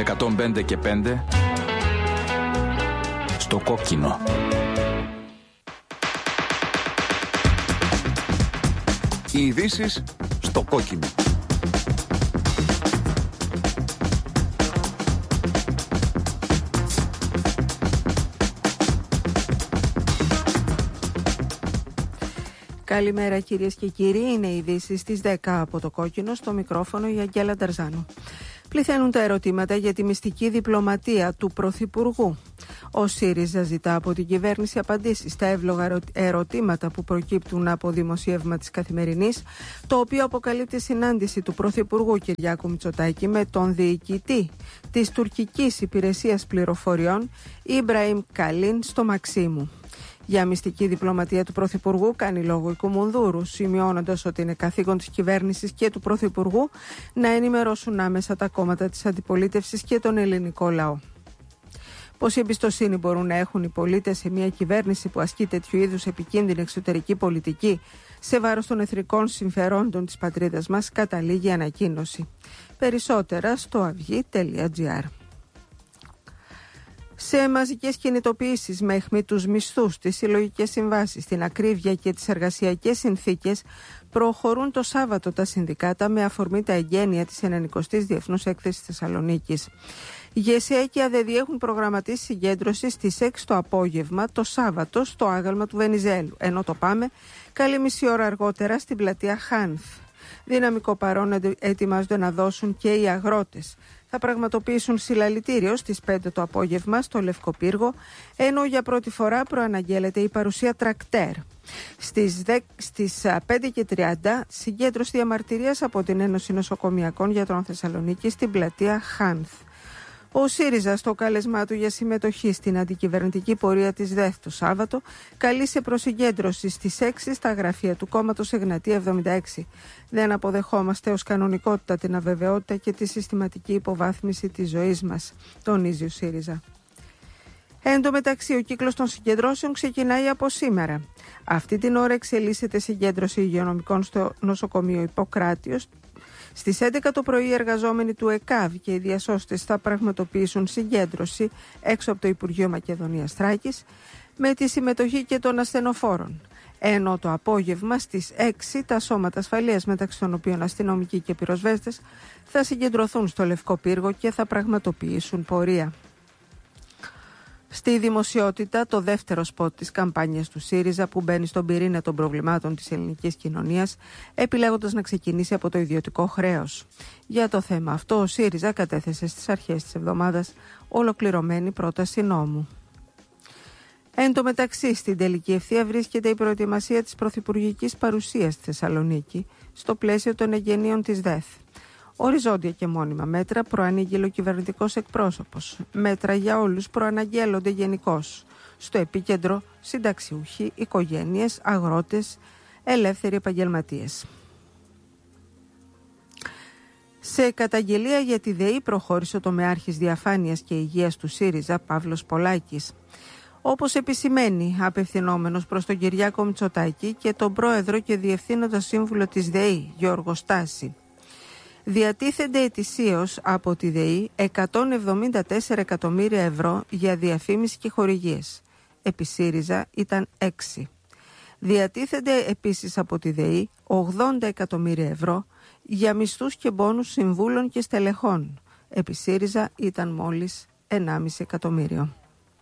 105 και 5 στο κόκκινο. Οι ειδήσεις στο κόκκινο. Καλημέρα κυρίες και κύριοι, είναι οι ειδήσεις στις 10 από το κόκκινο, στο μικρόφωνο η Αγγέλα Νταρζάνου. Πληθαίνουν τα ερωτήματα για τη μυστική διπλωματία του Πρωθυπουργού. Ο ΣΥΡΙΖΑ ζητά από την κυβέρνηση απαντήσεις στα εύλογα ερωτήματα που προκύπτουν από δημοσίευμα της Καθημερινής, το οποίο αποκαλύπτει συνάντηση του Πρωθυπουργού Κυριάκου Μητσοτάκη με τον διοικητή της τουρκικής υπηρεσίας πληροφοριών Ιμπραήμ Καλίν στο Μαξίμου. Για μυστική διπλωματία του Πρωθυπουργού κάνει λόγο η Κουμουνδούρου, σημειώνοντας ότι είναι καθήκον της κυβέρνησης και του Πρωθυπουργού να ενημερώσουν άμεσα τα κόμματα της αντιπολίτευσης και τον ελληνικό λαό. Πόση εμπιστοσύνη μπορούν να έχουν οι πολίτες σε μια κυβέρνηση που ασκεί τέτοιου είδους επικίνδυνη εξωτερική πολιτική σε βάρος των εθνικών συμφερόντων της πατρίδας μας, καταλήγει η ανακοίνωση. Περισσότερα στο avygi.gr. Σε μαζικές κινητοποιήσεις με αιχμήτους μισθούς, τις συλλογικές συμβάσεις, την ακρίβεια και τις εργασιακές συνθήκες προχωρούν το Σάββατο τα συνδικάτα με αφορμή τα εγγένεια της 90ης Διεθνούς Έκθεσης Θεσσαλονίκης. Οι ΓΕΣΕ και ΑΔΕΔΙ έχουν προγραμματίσει συγκέντρωση στις 6 το απόγευμα το Σάββατο στο άγαλμα του Βενιζέλου, ενώ το ΠΑΜΕ καλή μισή ώρα αργότερα στην πλατεία Χάνθ. Δυναμικό παρόν ετοιμάζονται να δώσουν και οι αγρότες. Θα πραγματοποιήσουν συλλαλητήριο στις 5 το απόγευμα στο Λευκοπύργο, ενώ για πρώτη φορά προαναγγέλλεται η παρουσία τρακτέρ. Στις 5:30 συγκέντρωση διαμαρτυρίας από την Ένωση Νοσοκομιακών Γιατρών Θεσσαλονίκη στην πλατεία Χάνθ. Ο ΣΥΡΙΖΑ στο κάλεσμά του για συμμετοχή στην αντικυβερνητική πορεία της ΔΕΘ το Σάββατο καλεί σε προσυγκέντρωση στις 6 στα γραφεία του κόμματος Εγνατία 76. Δεν αποδεχόμαστε ως κανονικότητα την αβεβαιότητα και τη συστηματική υποβάθμιση της ζωής μας, τονίζει ο ΣΥΡΙΖΑ. Εν τω μεταξύ, ο κύκλος των συγκεντρώσεων ξεκινάει από σήμερα. Αυτή την ώρα εξελίσσεται συγκέντρωση υγειονομικών στο νοσοκομείο Ιπποκράτειος. Στις 11 το πρωί οι εργαζόμενοι του ΕΚΑΒ και οι διασώστες θα πραγματοποιήσουν συγκέντρωση έξω από το Υπουργείο Μακεδονίας Θράκης με τη συμμετοχή και των ασθενοφόρων. Ενώ το απόγευμα στις 6 τα σώματα ασφαλείας, μεταξύ των οποίων αστυνομικοί και πυροσβέστες, θα συγκεντρωθούν στο Λευκό Πύργο και θα πραγματοποιήσουν πορεία. Στη δημοσιότητα, το δεύτερο σποτ της καμπάνιας του ΣΥΡΙΖΑ που μπαίνει στον πυρήνα των προβλημάτων της ελληνικής κοινωνίας, επιλέγοντας να ξεκινήσει από το ιδιωτικό χρέος. Για το θέμα αυτό, ο ΣΥΡΙΖΑ κατέθεσε στις αρχές της εβδομάδας ολοκληρωμένη πρόταση νόμου. Εν τω μεταξύ, στην τελική ευθεία βρίσκεται η προετοιμασία της πρωθυπουργικής παρουσίας στη Θεσσαλονίκη στο πλαίσιο των εγγενείων της ΔΕΘ. Οριζόντια και μόνιμα μέτρα προανήγγειλε ο κυβερνητικός εκπρόσωπος. Μέτρα για όλους προαναγγέλλονται γενικώς. Στο επίκεντρο συνταξιούχοι, οικογένειες, αγρότες, ελεύθεροι επαγγελματίες. Σε καταγγελία για τη ΔΕΗ προχώρησε ο τομεάρχης διαφάνειας και υγείας του ΣΥΡΙΖΑ, Παύλος Πολάκης. Όπως επισημαίνει απευθυνόμενος προς τον Κυριάκο Μητσοτάκη και τον πρόεδρο και διευθύνοντα σύμβουλο της ΔΕΗ, Γιώργο Στάση, διατίθενται ετησίως από τη ΔΕΗ 174 εκατομμύρια ευρώ για διαφήμιση και χορηγίες. Επί ΣΥΡΙΖΑ ήταν 6. Διατίθενται επίσης από τη ΔΕΗ 80 εκατομμύρια ευρώ για μισθούς και μπόνους συμβούλων και στελεχών. Επί ΣΥΡΙΖΑ ήταν μόλις 1,5 εκατομμύριο.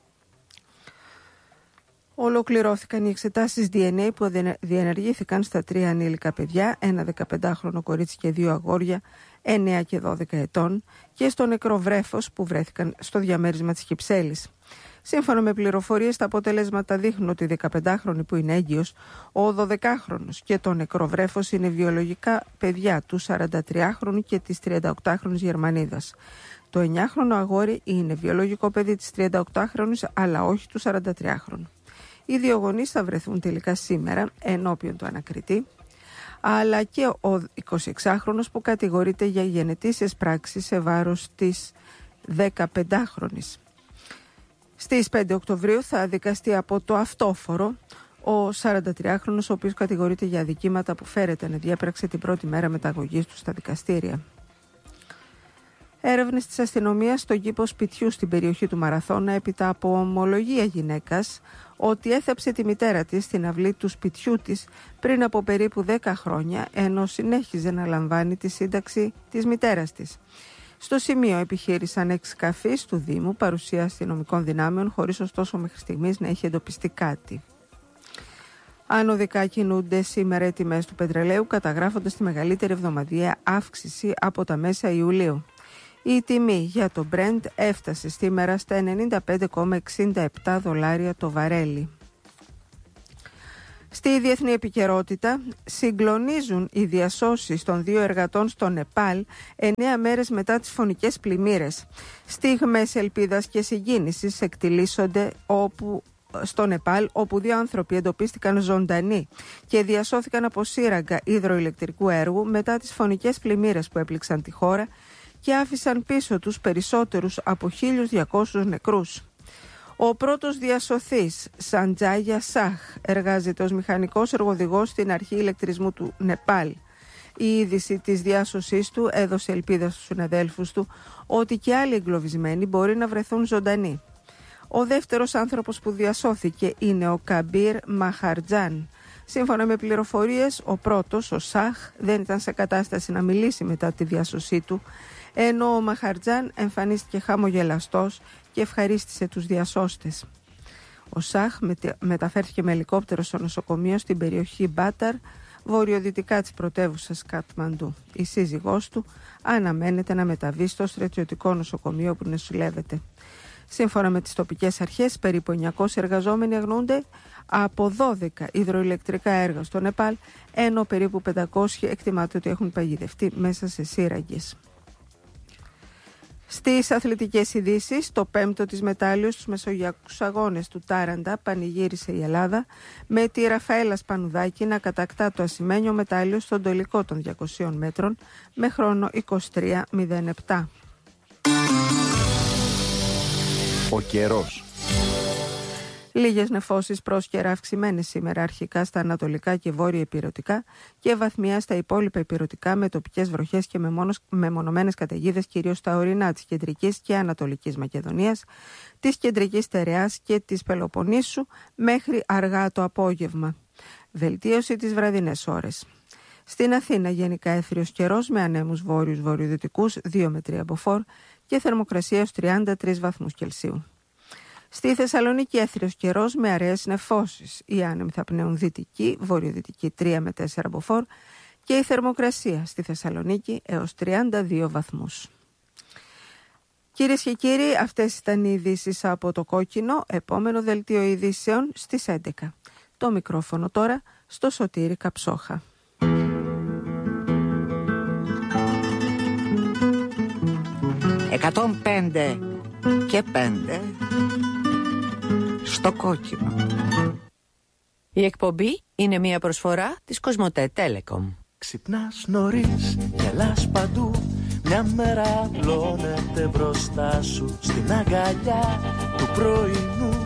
Ολοκληρώθηκαν οι εξετάσεις DNA που διενεργήθηκαν στα 3 ανήλικα παιδιά, ένα 15χρονο κορίτσι και 2 αγόρια, 9 και 12 ετών, και στο νεκρό βρέφος που βρέθηκαν στο διαμέρισμα της Κυψέλης. Σύμφωνα με πληροφορίες, τα αποτελέσματα δείχνουν ότι η 15χρονη που είναι έγκυος, ο 12χρονος και το νεκρό βρέφος είναι βιολογικά παιδιά του 43χρονου και της 38χρονης Γερμανίδας. Το 9χρονο αγόρι είναι βιολογικό παιδί της 38χρονης, αλλά όχι του 43χρονου. Οι δύο γονείς θα βρεθούν τελικά σήμερα ενώπιον του ανακριτή, αλλά και ο 26χρονος που κατηγορείται για γενετήσιες πράξεις σε βάρος της 15χρονης. Στις 5 Οκτωβρίου θα δικαστεί από το αυτόφορο ο 43χρονος, ο οποίος κατηγορείται για αδικήματα που φέρεται να διέπραξε την πρώτη μέρα μεταγωγής του στα δικαστήρια. Έρευνες της αστυνομίας στον κήπο σπιτιού στην περιοχή του Μαραθώνα έπειτα από ομολογία γυναίκας ότι έθαψε τη μητέρα της στην αυλή του σπιτιού της πριν από περίπου 10 χρόνια, ενώ συνέχιζε να λαμβάνει τη σύνταξη της μητέρας της. Στο σημείο επιχείρησαν εξκαφείς του Δήμου παρουσία αστυνομικών δυνάμεων, χωρίς ωστόσο μέχρι στιγμής να έχει εντοπιστεί κάτι. Ανωδικά κινούνται σήμερα οι τιμές του πετρελαίου, καταγράφοντας τη μεγαλύτερη εβδομαδιαία αύξηση από τα μέσα Ιουλίου. Η τιμή για το Brent έφτασε σήμερα στα $95,67 το βαρέλι. Στη διεθνή επικαιρότητα, συγκλονίζουν οι διασώσεις των 2 εργατών στο Νεπάλ 9 μέρες μετά τις φωνικές πλημμύρες. Στιγμές ελπίδας και συγκίνησης εκτιλήσονται στο Νεπάλ, όπου 2 άνθρωποι εντοπίστηκαν ζωντανοί και διασώθηκαν από σύραγγα υδροηλεκτρικού έργου μετά τις φωνικές πλημμύρες που έπληξαν τη χώρα και άφησαν πίσω τους περισσότερους από 1.200 νεκρούς. Ο πρώτος διασωθής, Σαντζάγια Σαχ, εργάζεται ως μηχανικός εργοδηγός στην αρχή ηλεκτρισμού του Νεπάλ. Η είδηση της διάσωσής του έδωσε ελπίδα στους συναδέλφους του ότι και άλλοι εγκλωβισμένοι μπορεί να βρεθούν ζωντανοί. Ο δεύτερος άνθρωπος που διασώθηκε είναι ο Καμπίρ Μαχαρτζάν. Σύμφωνα με πληροφορίες, ο πρώτος, ο Σαχ, δεν ήταν σε κατάσταση να μιλήσει μετά τη διάσωσή του, ενώ ο Μαχαρτζάν εμφανίστηκε χαμογελαστός και ευχαρίστησε τους διασώστες. Ο Σαχ μεταφέρθηκε με ελικόπτερο στο νοσοκομείο στην περιοχή Μπάταρ, βορειοδυτικά της πρωτεύουσας Κατμαντού. Η σύζυγός του αναμένεται να μεταβεί στο στρατιωτικό νοσοκομείο που νοσηλεύεται. Σύμφωνα με τις τοπικές αρχές, περίπου 900 εργαζόμενοι αγνοούνται από 12 υδροηλεκτρικά έργα στο Νεπάλ, ενώ περίπου 500 εκτιμάται ότι έχουν παγιδευτεί μέσα σε σύραγγες. Στις αθλητικές ειδήσεις, το 5ο της μετάλλιος στους Μεσογειακούς Αγώνες του Τάραντα πανηγύρισε η Ελλάδα με τη Ραφαέλα Σπανουδάκη να κατακτά το ασημένιο μετάλλιο στον τολικό των 200 μέτρων με χρόνο 23:07. Ο καιρός. Λίγες νεφώσεις πρόσκαιρα αυξημένες σήμερα αρχικά στα ανατολικά και βόρεια ηπειρωτικά και βαθμιά στα υπόλοιπα ηπειρωτικά, με τοπικές βροχές και μεμονωμένες καταιγίδες κυρίως στα ορεινά της κεντρικής και ανατολικής Μακεδονίας, της κεντρικής Στερεάς και της Πελοποννήσου μέχρι αργά το απόγευμα. Βελτίωση τις βραδινές ώρες. Στην Αθήνα γενικά έθριος καιρός με ανέμους βόρειους βορειοδυτικούς 2 με 3 μποφόρ και θερμοκρασία ως 33 βαθμούς Κελσίου. Στη Θεσσαλονίκη έθριος καιρός με αραιές νεφώσεις. Οι άνεμοι θα πνέουν δυτική, βορειοδυτική 3 με 4 μποφόρ και η θερμοκρασία στη Θεσσαλονίκη έως 32 βαθμούς. Κυρίες και κύριοι, αυτές ήταν οι ειδήσεις από το Κόκκινο. Επόμενο δελτίο ειδήσεων στις 11. Το μικρόφωνο τώρα στο Σωτήρη Καψόχα. «105 και 5 στο Κόκκινο». Η εκπομπή είναι μια προσφορά της Κοσμοτέ Telecom. Ξυπνάς νωρίς, γελάς παντού, μια μέρα απλώνεται μπροστά σου στην αγκαλιά του πρωινού.